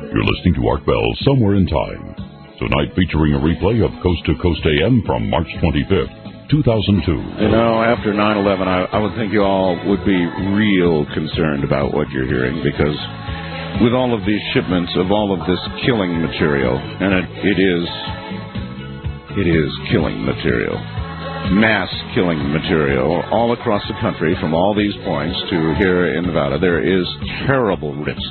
You're listening to Art Bell Somewhere in Time. Tonight featuring a replay of Coast to Coast AM from March 25th, 2002. You know, after 9/11, I would think you all would be real concerned about what you're hearing, because with all of these shipments of all of this killing material, and it is killing material, mass killing material all across the country from all these points to here in Nevada, there is terrible risk.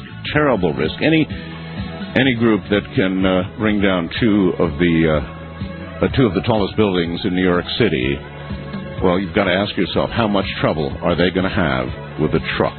Any group that can bring down two of the tallest buildings in New York City, well, you've got to ask yourself, how much trouble are they going to have with a truck?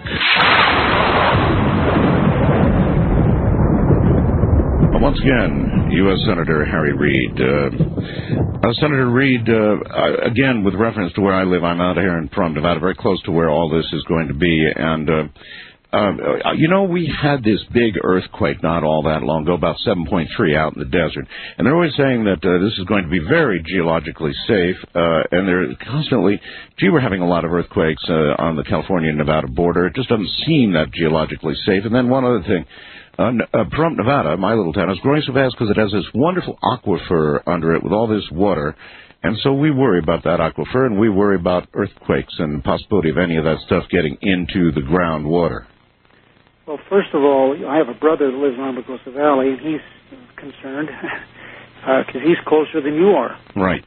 Once again, U.S. Senator Harry Reid. Senator Reid, again, with reference to where I live, I'm out here in Pahrump, Nevada, very close to where all this is going to be. And, you know, we had this big earthquake not all that long ago, about 7.3 out in the desert. And they're always saying that this is going to be very geologically safe. And they're constantly, we're having a lot of earthquakes on the California-Nevada border. It just doesn't seem that geologically safe. And then one other thing. Pahrump, Nevada, my little town, is growing so fast because it has this wonderful aquifer under it with all this water. And so we worry about that aquifer, and we worry about earthquakes and the possibility of any of that stuff getting into the groundwater. Well, first of all, I have a brother that lives in Armagosa Valley, and he's concerned because he's closer than you are. Right.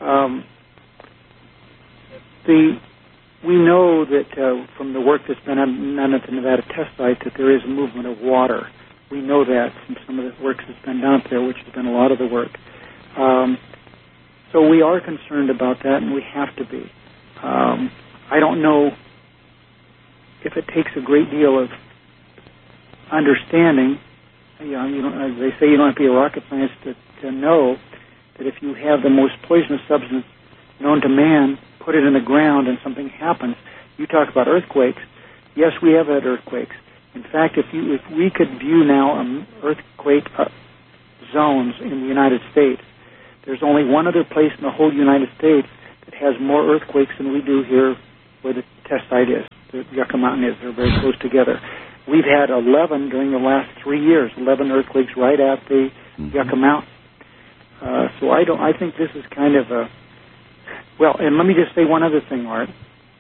We know that from the work that's been done at the Nevada test site that there is a movement of water. We know that from some of the work that's been done out there, which has been a lot of the work. So we are concerned about that, and we have to be. I don't know if it takes a great deal of understanding. You know, as they say, you don't have to be a rocket scientist to know that if you have the most poisonous substance known to man, put it in the ground and something happens. You talk about earthquakes. Yes, we have had earthquakes. In fact, if we could view now earthquake zones in the United States, there's only one other place in the whole United States that has more earthquakes than we do here where the test site is. The Yucca Mountain is. They're very close together. We've had 11 during the last 3 years, 11 earthquakes right at the Yucca Mountain. So I think this is kind of a... Well, and let me just say one other thing, Art.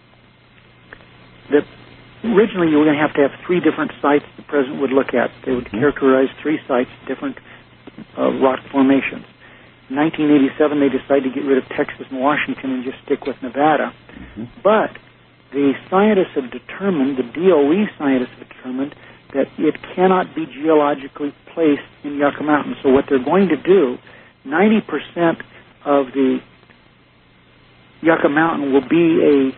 That originally you were going to have 3 different sites the president would look at. They would characterize 3 sites, different rock formations. In 1987, they decided to get rid of Texas and Washington and just stick with Nevada. But the scientists have determined, the DOE scientists have determined, that it cannot be geologically placed in Yucca Mountain. So what they're going to do, 90% of the Yucca Mountain will be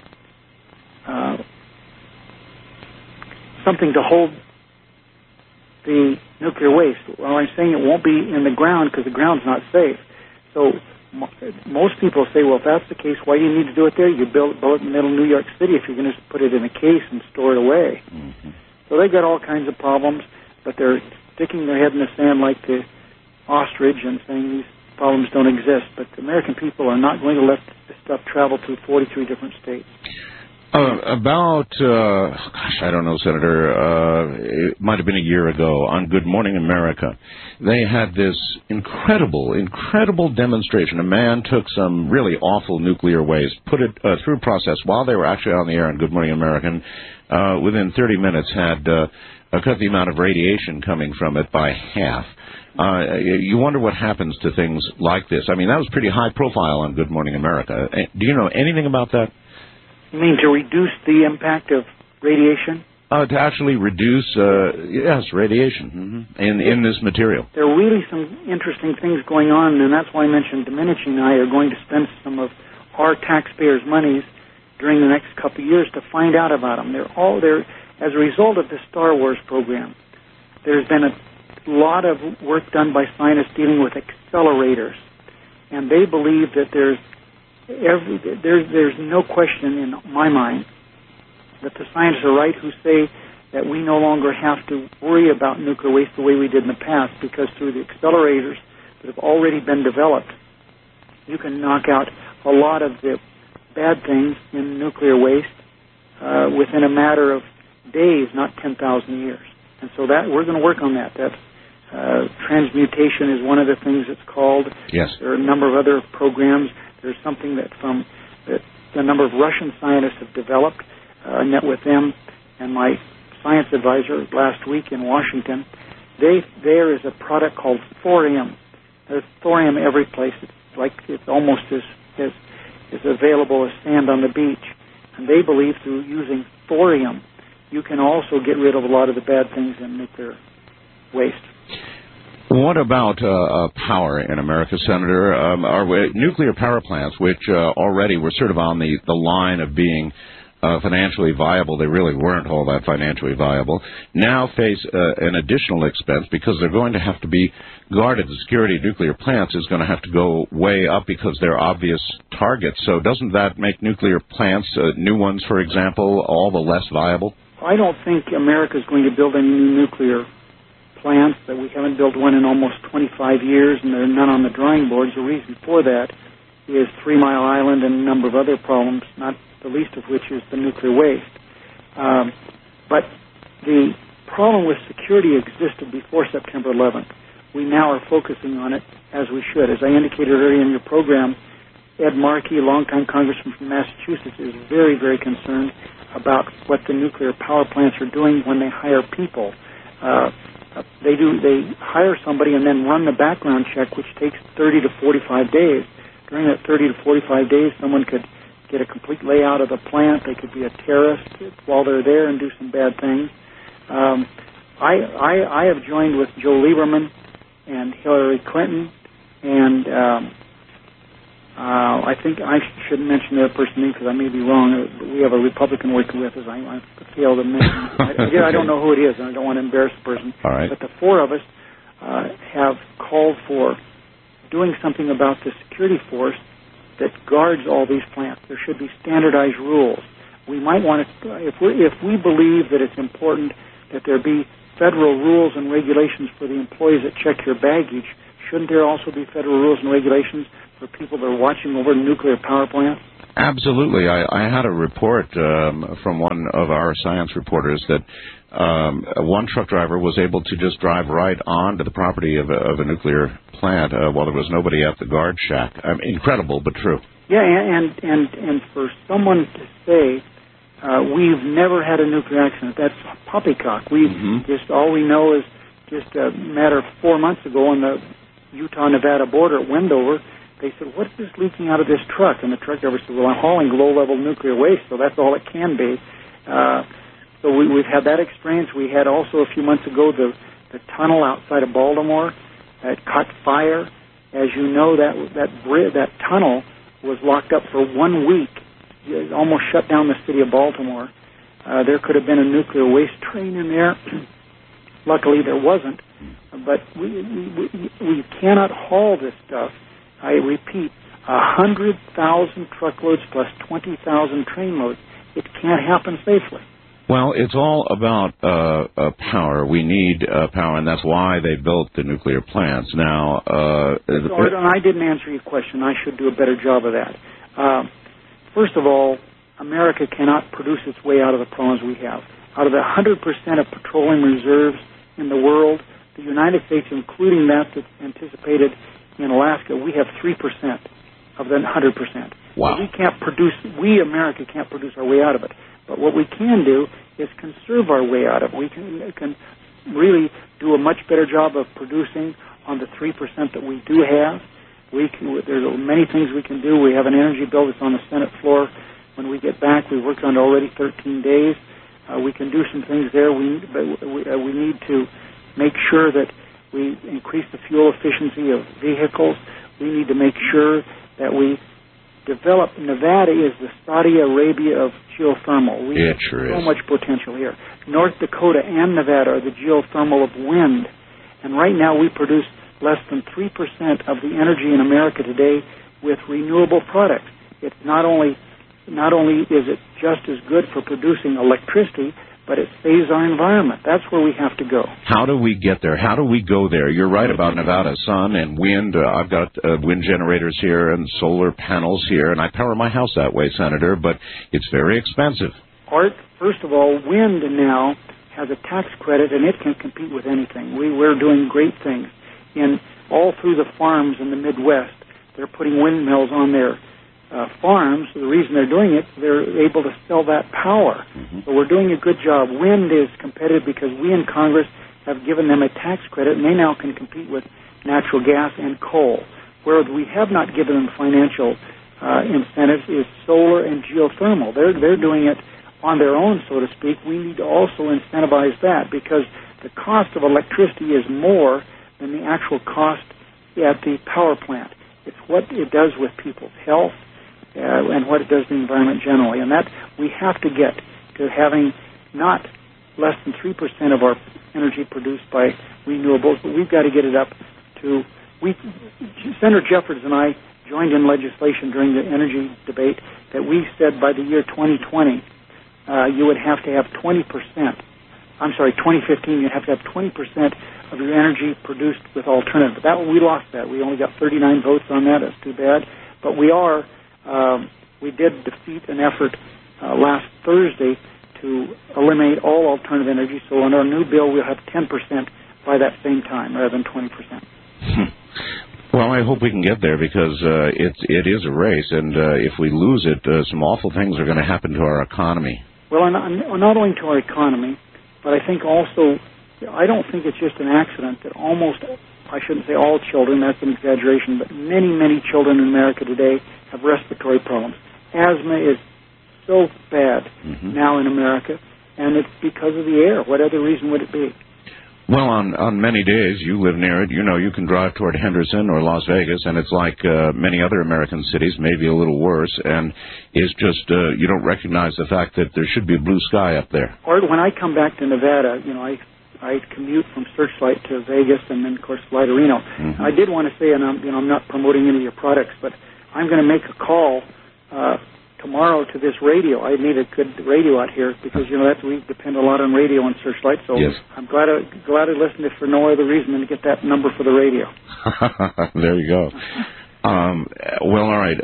something to hold the nuclear waste. Well, I'm saying it won't be in the ground because the ground's not safe. So most people say, well, if that's the case, why do you need to do it there? You build it in the middle of New York City if you're going to put it in a case and store it away. So they've got all kinds of problems, but they're sticking their head in the sand like the ostrich and saying these problems don't exist. But the American people are not going to let this stuff travel through 43 different states. I don't know, Senator, it might have been a year ago on Good Morning America, they had this incredible demonstration. A man took some really awful nuclear waste, put it through a process while they were actually on the air on Good Morning American. Within 30 minutes had cut the amount of radiation coming from it by half. You wonder what happens to things like this. I mean, that was pretty high profile on Good Morning America. Do you know anything about that? You mean to reduce the impact of radiation? To actually reduce, radiation in this material. There are really some interesting things going on, and that's why I mentioned Domenici and I are going to spend some of our taxpayers' monies during the next couple of years to find out about them. They're all there as a result of the Star Wars program. There's been a lot of work done by scientists dealing with accelerators, and they believe that there's no question in my mind that the scientists are right who say that we no longer have to worry about nuclear waste the way we did in the past, because through the accelerators that have already been developed, you can knock out a lot of the bad things in nuclear waste within a matter of days, not 10,000 years. And so that we're going to work on that. That transmutation is one of the things it's called. Yes. There are a number of other programs. There's something that a number of Russian scientists have developed. I met with them and my science advisor last week in Washington. There is a product called thorium. There's thorium every place. It's almost as available as sand on the beach. And they believe through using thorium, you can also get rid of a lot of the bad things in nuclear waste. What about power in America, Senator? Nuclear power plants, which already were sort of on the line of being financially viable, they really weren't all that financially viable, now face an additional expense because they're going to have to be guarded. The security of nuclear plants is going to have to go way up because they're obvious targets. So doesn't that make nuclear plants, new ones, for example, all the less viable? I don't think America is going to build any new nuclear plants. That we haven't built one in almost 25 years, and there are none on the drawing boards. The reason for that is 3 Mile Island and a number of other problems, not the least of which is the nuclear waste. But the problem with security existed before September 11th. We now are focusing on it as we should. As I indicated earlier in your program, Ed Markey, a longtime congressman from Massachusetts, is very, very concerned about what the nuclear power plants are doing when they hire people. They hire somebody and then run the background check, which takes 30 to 45 days. During that 30 to 45 days, someone could get a complete layout of the plant. They could be a terrorist while they're there and do some bad things. I have joined with Joe Lieberman and Hillary Clinton, and I think I shouldn't mention the other person's name because I may be wrong. We have a Republican working with us. I failed to mention. I don't know who it is, and I don't want to embarrass the person. All right. But the four of us have called for doing something about the security force that guards all these plants. There should be standardized rules. We might want to, if we believe that it's important that there be federal rules and regulations for the employees that check your baggage, shouldn't there also be federal rules and regulations for people that are watching over nuclear power plants? Absolutely. I had a report from one of our science reporters that one truck driver was able to just drive right onto the property of a nuclear plant while there was nobody at the guard shack. Incredible, but true. Yeah, and for someone to say we've never had a nuclear accident, that's poppycock. All we know is just a matter of 4 months ago on the Utah-Nevada border at Wendover, they said, what's this leaking out of this truck? And the truck driver said, well, I'm hauling low-level nuclear waste, so that's all it can be. So we've had that experience. We had also a few months ago the tunnel outside of Baltimore that caught fire. As you know, that tunnel was locked up for 1 week. It almost shut down the city of Baltimore. There could have been a nuclear waste train in there. Luckily, there wasn't. But we cannot haul this stuff. I repeat, 100,000 truckloads plus 20,000 train loads. It can't happen safely. Well, it's all about power. We need power, and that's why they built the nuclear plants. Now, and I didn't answer your question. I should do a better job of that. First of all, America cannot produce its way out of the problems we have. Out of the 100% of petroleum reserves in the world, the United States, including that's anticipated in Alaska, we have 3% of the 100%. Wow. So we, America, can't produce our way out of it. But what we can do is conserve our way out of it. We can really do a much better job of producing on the 3% that we do have. There's many things we can do. We have an energy bill that's on the Senate floor. When we get back, we've worked on it already 13 days. We can do some things there. We need to make sure that we increase the fuel efficiency of vehicles. We need to make sure that we develop. Nevada is the Saudi Arabia of geothermal. We have so much potential here. North Dakota and Nevada are the geothermal of wind. And right now we produce less than 3% of the energy in America today with renewable products. It's not only is it just as good for producing electricity, but it saves our environment. That's where we have to go. How do we get there? How do we go there? You're right about Nevada, sun and wind. I've got wind generators here and solar panels here, and I power my house that way, Senator, but it's very expensive. Art, first of all, wind now has a tax credit, and it can compete with anything. We're doing great things. All through the farms in the Midwest, they're putting windmills on their farms. The reason they're doing it, they're able to sell that power. So we're doing a good job. Wind is competitive because we in Congress have given them a tax credit, and they now can compete with natural gas and coal. Where we have not given them financial incentives is solar and geothermal. They're doing it on their own, so to speak. We need to also incentivize that because the cost of electricity is more than the actual cost at the power plant. It's what it does with people's health and what it does to the environment generally. And that we have to get to having not less than 3% of our energy produced by renewables, but we've got to get it up to... Senator Jeffords and I joined in legislation during the energy debate that we said by the year 2020, you would have to have 20%. I'm sorry, 2015, you'd have to have 20% of your energy produced with alternative. We lost that. We only got 39 votes on that. That's too bad. But we did defeat an effort last Thursday to eliminate all alternative energy. So in our new bill, we'll have 10% by that same time rather than 20%. Well, I hope we can get there because it is a race, and if we lose it, some awful things are going to happen to our economy. Well, not only to our economy, but I think also, I don't think it's just an accident that almost, I shouldn't say all children, that's an exaggeration, but many, many children in America today have respiratory problems. Asthma is so bad now in America, and it's because of the air. What other reason would it be? Well, on many days, you live near it, you can drive toward Henderson or Las Vegas, and it's like many other American cities, maybe a little worse, and it's just, you don't recognize the fact that there should be a blue sky up there. Or when I come back to Nevada, I commute from Searchlight to Vegas and then, of course, Fly to Reno. I did want to say, and I'm not promoting any of your products, but I'm going to make a call tomorrow to this radio. I need a good radio out here because, we depend a lot on radio and Searchlight. So yes. I'm glad I listened to it for no other reason than to get that number for the radio. There you go. Well, all right.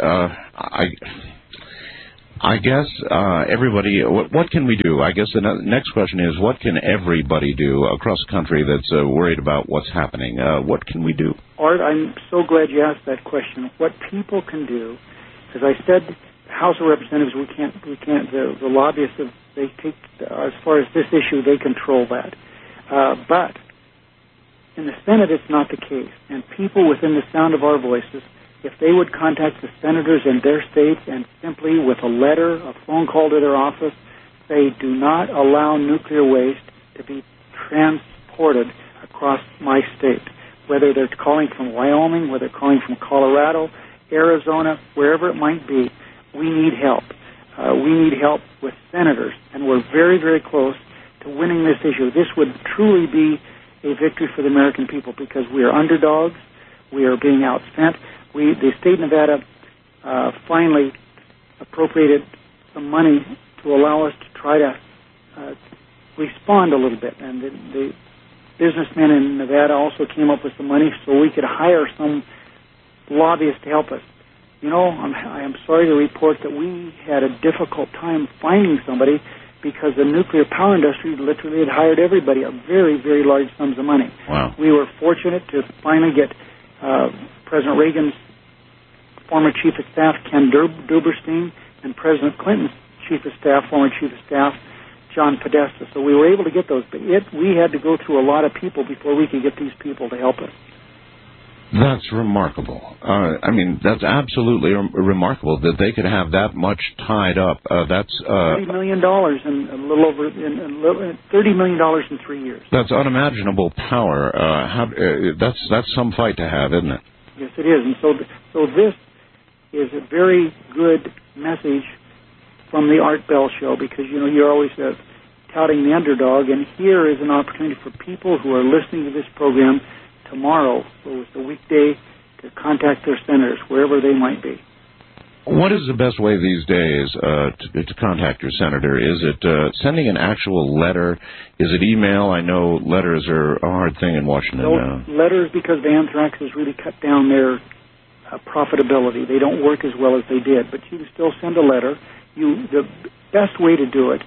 I guess everybody, what can we do? I guess the next question is, what can everybody do across the country that's worried about what's happening? What can we do? Art, I'm so glad you asked that question. What people can do, as I said, House of Representatives, we can't. The lobbyists, they take, as far as this issue, they control that. But in the Senate, it's not the case. And people within the sound of our voices, if they would contact the senators in their states and simply with a letter, a phone call to their office, say, do not allow nuclear waste to be transported across my state. Whether they're calling from Wyoming, whether they're calling from Colorado, Arizona, wherever it might be, we need help. We need help with senators, and we're very, very close to winning this issue. This would truly be a victory for the American people because we are underdogs. We are being outspent. The state of Nevada finally appropriated some money to allow us to try to respond a little bit. And the businessmen in Nevada also came up with some money so we could hire some lobbyists to help us. I am sorry to report that we had a difficult time finding somebody because the nuclear power industry literally had hired everybody at very, very large sums of money. Wow. We were fortunate to finally get President Reagan's former Chief of Staff, Ken Duberstein, and President Clinton's former Chief of Staff, John Podesta. So we were able to get those, but we had to go through a lot of people before we could get these people to help us. That's remarkable. That's absolutely remarkable that they could have that much tied up. That's $30 million in a little over $30 million in 3 years. That's unimaginable power. That's some fight to have, isn't it? Yes, it is. And so this is a very good message from the Art Bell Show because you're always touting the underdog, and here is an opportunity for people who are listening to this program tomorrow, so it's a weekday, to contact their senators, wherever they might be. What is the best way these days to contact your senator? Is it sending an actual letter? Is it email? I know letters are a hard thing in Washington now. Letters, because the anthrax has really cut down their profitability. They don't work as well as they did, but you can still send a letter. The best way to do it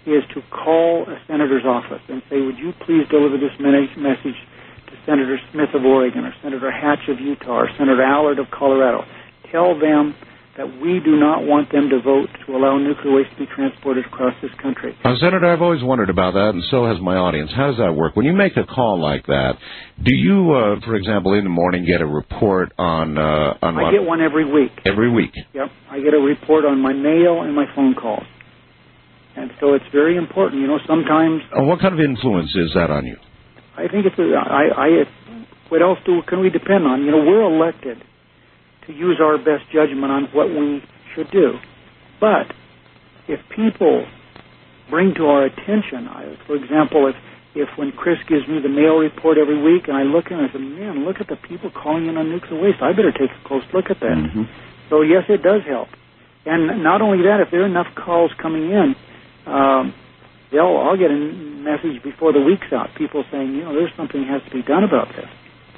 is to call a senator's office and say, would you please deliver this message to Senator Smith of Oregon or Senator Hatch of Utah or Senator Allard of Colorado. Tell them that we do not want them to vote to allow nuclear waste to be transported across this country. Senator, I've always wondered about that, and so has my audience. How does that work? When you make a call like that, do you, for example, in the morning get a report on what? I get one every week. Every week? Yep. I get a report on my mail and my phone calls. And so it's very important. You know, sometimes... What kind of influence is that on you? I think it's... what else can we depend on? You know, we're elected to use our best judgment on what we should do. But if people bring to our attention, for example, if when Chris gives me the mail report every week and I look in and I say, man, look at the people calling in on nuclear waste, I better take a close look at that. Mm-hmm. So, yes, it does help. And not only that, if there are enough calls coming in, I'll get a message before the week's out, people saying, you know, there's something that has to be done about this.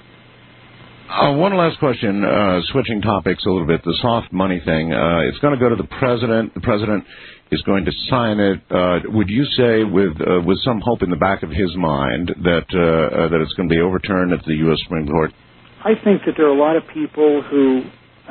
One last question, switching topics a little bit. The soft money thing, it's going to go to the president. The president is going to sign it. Would you say, with some hope in the back of his mind, that it's going to be overturned at the U.S. Supreme Court? I think that there are a lot of people who,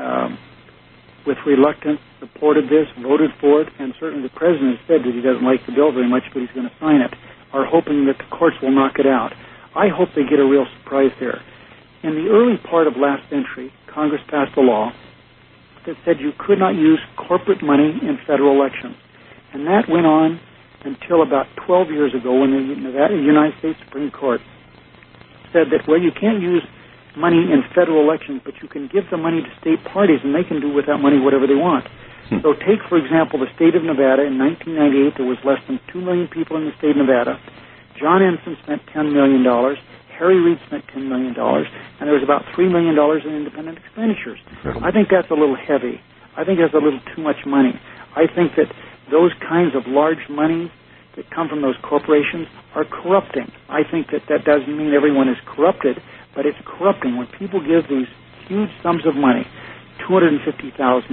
with reluctance, supported this, voted for it, and certainly the president has said that he doesn't like the bill very much, but he's going to sign it, are hoping that the courts will knock it out. I hope they get a real surprise there. In the early part of last century, Congress passed a law that said you could not use corporate money in federal elections. And that went on until about 12 years ago when the United States Supreme Court said that, well, you can't use money in federal elections, but you can give the money to state parties and they can do with that money whatever they want. So take, for example, the state of Nevada. In 1998, there was less than 2 million people in the state of Nevada. John Ensign spent $10 million. Harry Reid spent $10 million, and there was about $3 million in independent expenditures. I think that's a little heavy. I think that's a little too much money. I think that those kinds of large monies that come from those corporations are corrupting. I think that doesn't mean everyone is corrupted, but it's corrupting. When people give these huge sums of money, $250,000, $100,000,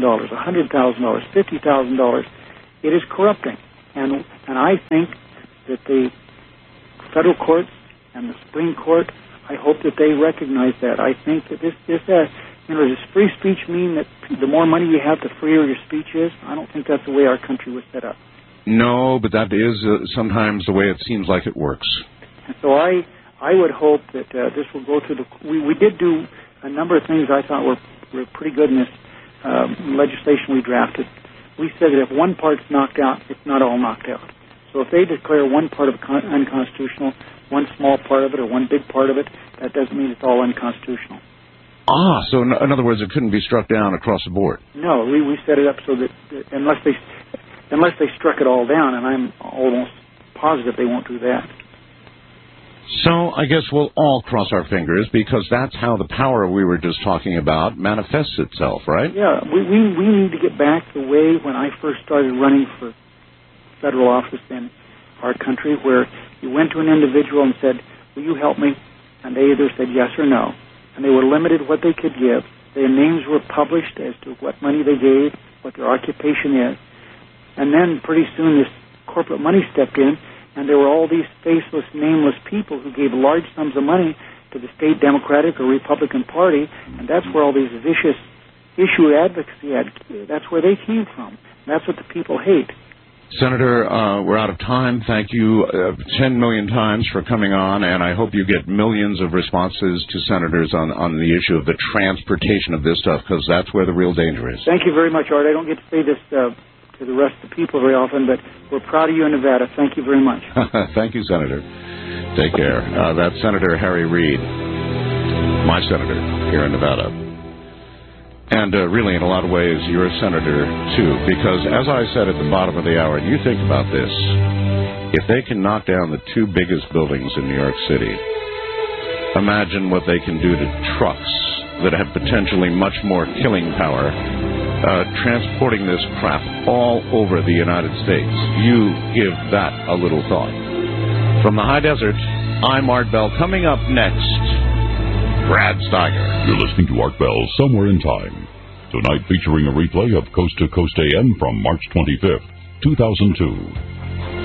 $50,000, it is corrupting. And I think that the federal courts and the Supreme Court, I hope that they recognize that. I think that does free speech mean that the more money you have, the freer your speech is? I don't think that's the way our country was set up. No, but that is sometimes the way it seems like it works. And so I would hope that this will go through we did do a number of things I thought were pretty good in this legislation we drafted. We said that if one part's knocked out, it's not all knocked out. So if they declare one part of it unconstitutional, one small part of it or one big part of it, that doesn't mean it's all unconstitutional. So in other words, it couldn't be struck down across the board? No, we set it up so that unless they struck it all down, and I'm almost positive they won't do that. So I guess we'll all cross our fingers, because that's how the power we were just talking about manifests itself, right? Yeah, we need to get back the way when I first started running for federal office in our country, where you went to an individual and said, will you help me? And they either said yes or no. And they were limited what they could give. Their names were published as to what money they gave, what their occupation is. And then pretty soon this corporate money stepped in, and there were all these faceless, nameless people who gave large sums of money to the state Democratic or Republican Party, and that's where all these vicious issue advocacy, that's where they came from. That's what the people hate. Senator, we're out of time. Thank you 10 million times for coming on, and I hope you get millions of responses to senators on the issue of the transportation of this stuff, because that's where the real danger is. Thank you very much, Art. I don't get to say this to the rest of the people very often, but we're proud of you in Nevada. Thank you very much. Thank you, Senator. Take care. That's Senator Harry Reid, my senator here in Nevada. And really, in a lot of ways, you're a senator, too, because as I said at the bottom of the hour, and you think about this, if they can knock down the 2 biggest buildings in New York City, imagine what they can do to trucks that have potentially much more killing power, transporting this crap all over the United States. You give that a little thought. From the high desert, I'm Art Bell. Coming up next, Brad Steiger. You're listening to Art Bell, Somewhere in Time. Tonight featuring a replay of Coast to Coast AM from March 25th, 2002.